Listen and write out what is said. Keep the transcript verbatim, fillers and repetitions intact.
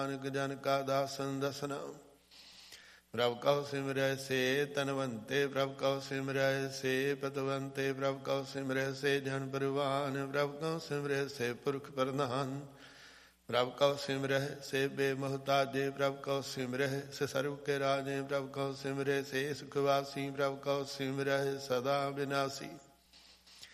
ਨਾਨਕ ਜਨ ਕਾ ਦਾਸਨ ਦਸਨਾ। ਪ੍ਰਭ ਕਉ ਸਿਮਰੈ ਸੇ ਤਨਵੰਤੇ, ਪ੍ਰਭ ਕਉ ਸਿਮਰੈ ਸੇ ਪਤਵੰਤੇ, ਪ੍ਰਭ ਕਉ ਸਿਮਰੈ ਸੇ ਜਨ ਪਰਵਾਨ, ਪ੍ਰਭ ਕਉ ਸਿਮਰੈ ਸੇ ਪੁਰਖ ਪ੍ਰਧਾਨ, ਪ੍ਰਭ ਕਉ ਸਿਮਰੈ ਸੇ ਬੇਮੁਹਤਾਜੇ, ਪ੍ਰਭ ਕਉ ਸਿਮਰੈ ਸੇ ਸਰਬ ਕੇ ਰਾਜੇ, ਪ੍ਰਭ ਕਉ ਸਿਮਰੈ ਸੇ ਸੁਖਵਾਸੀ, ਪ੍ਰਭ ਕਉ ਸਿਮਰੈ ਸਦਾ ਬਿਨਾਸੀ।